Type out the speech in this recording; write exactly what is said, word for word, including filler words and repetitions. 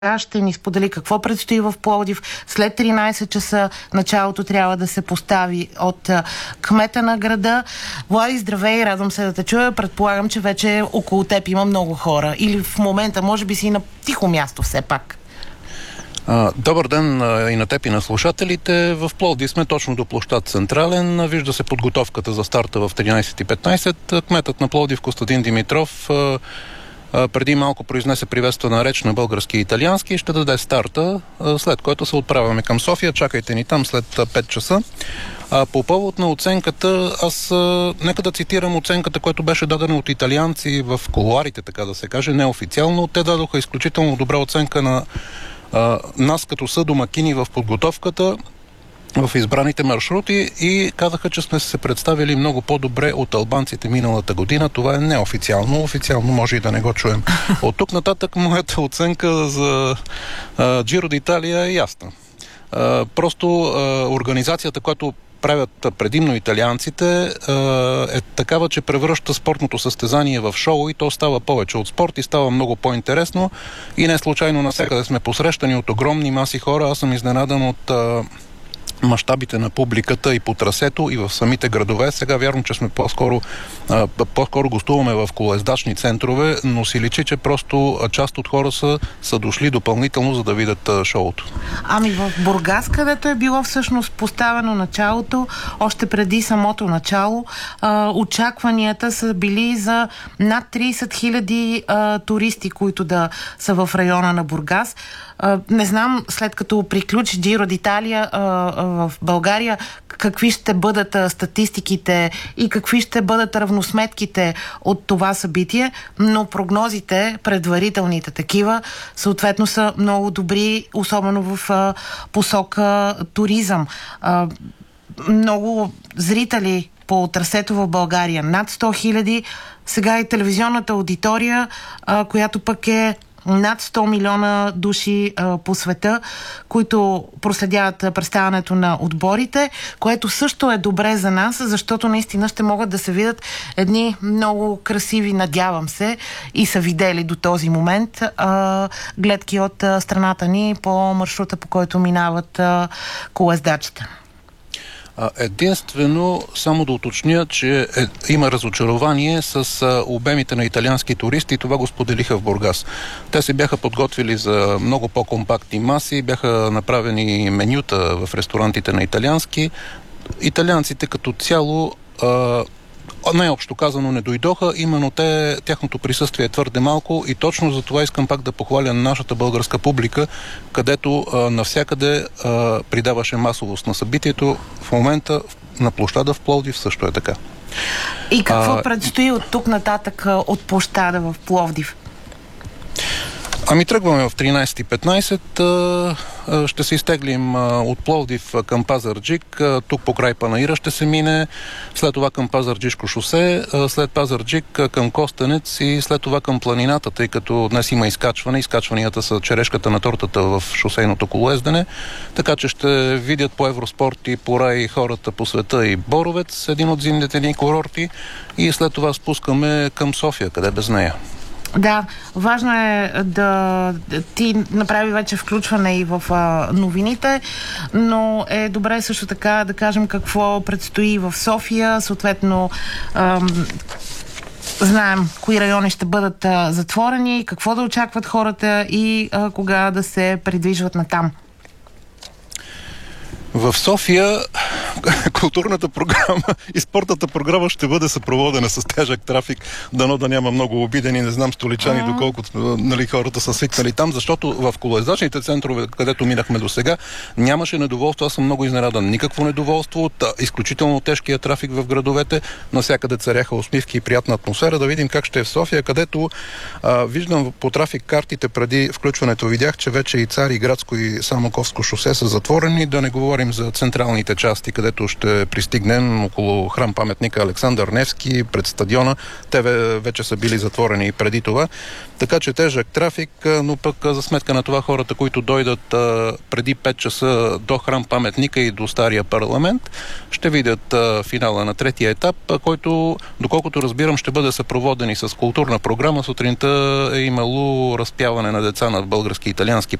ще ни сподели какво предстои в Пловдив. След тринайсет часа началото трябва да се постави от а, кмета на града. Влади, здравей, радвам се да те чуя. Предполагам, че вече около теб има много хора. Или в момента, може би си на тихо място все пак. Добър ден и на теб и на слушателите. В Пловдив сме точно до площад Централен. Вижда се подготовката за старта в тринайсет и петнайсет. Кметът на Пловдив Костадин Димитров преди малко произнесе приветствена реч на български и италиански и ще даде старта, след което се отправяме към София. Чакайте ни там след пет часа. А по повод на оценката, аз а, нека да цитирам оценката, която беше дадена от италианци в кулоарите, така да се каже, неофициално. Те дадоха изключително добра оценка на а, нас като съдомакини в подготовката, в избраните маршрути и казаха, че сме се представили много по-добре от албанците миналата година. Това е неофициално. Официално може и да не го чуем. От тук нататък моята оценка за Джиро d'Italia е ясна. А, просто а, организацията, която правят предимно италианците, е такава, че превръща спортното състезание в шоу и то става повече от спорт и става много по-интересно. И не случайно навсякъде сме посрещани от огромни маси хора. Аз съм изненадан от мащабите на публиката и по трасето, и в самите градове. Сега вярно, че сме по-скоро а, по-скоро гостуваме в колоездачни центрове, но си личи, че просто част от хора са, са дошли допълнително, за да видят а, шоуто. Ами в Бургас, където е било всъщност поставено началото, още преди самото начало, а, очакванията са били за над трийсет хиляди туристи, които да са в района на Бургас. А, не знам, след като приключи Джиро d'Italia в България, какви ще бъдат а, статистиките и какви ще бъдат равносметките от това събитие, но прогнозите, предварителните такива, съответно са много добри, особено в а, посока туризъм. А, много зрители по трасето в България, над сто хиляди, сега и телевизионната аудитория, а, която пък е над сто милиона души а, по света, които проследяват представянето на отборите, което също е добре за нас, защото наистина ще могат да се видят едни много красиви, надявам се, и са видели до този момент а, гледки от а, страната ни по маршрута, по който минават а, колоездачите. Единствено, само да уточня, че е, има разочарование с а, обемите на италиански туристи и това го споделиха в Бургас. Те се бяха подготвили за много по-компактни маси, бяха направени менюта в ресторантите на италиански. Италианците като цяло а, най-общо казано не дойдоха, именно те, тяхното присъствие е твърде малко и точно за това искам пак да похваля нашата българска публика, където а, навсякъде а, придаваше масовост на събитието. В момента на площада в Пловдив също е така. И какво а, предстои от тук нататък от площада в Пловдив? Ами тръгваме в тринайсет и петнайсет. Ще се изтеглим от Пловдив към Пазарджик. Тук по край Панаира ще се мине. След това към Пазарджишко шосе. След Пазарджик към Костенец и след това към планината, тъй като днес има изкачване. Изкачванията са черешката на тортата в шосейното колоездене. Така че ще видят по Евроспорт и по Рай хората по света и Боровец, един от зимните ни курорти. И след това спускаме към София, къде без нея. Да, важно е да ти направи вече включване и в а, новините, но е добре също така да кажем какво предстои в София, съответно ам, знаем кои райони ще бъдат а, затворени, какво да очакват хората и а, кога да се придвижват натам. В София културната програма и спортната програма ще бъде съпроводена с тежък трафик, дано да няма много обидени, не знам столичани, mm-hmm. доколкото нали, хората са свикнали там, защото в колоездачните центрове, където минахме до сега, нямаше недоволство. Аз съм много изненадан. Никакво недоволство от изключително тежкия трафик в градовете. Навсякъде царяха усмивки и приятна атмосфера. Да видим как ще е в София, където а, виждам по трафик картите преди включването. Видях, че вече и Цари, Градско и Самоковско шосе са затворени. Да не говорим за централните части, където ще пристигнем около храм паметника Александър Невски, пред стадиона. Те вече са били затворени и преди това. Така че тежък трафик, но пък за сметка на това хората, които дойдат а, преди пет часа до храм паметника и до Стария парламент, ще видят а, финала на третия етап, а, който, доколкото разбирам, ще бъде съпроводен и с културна програма. Сутринта е имало разпяване на деца на български и италиански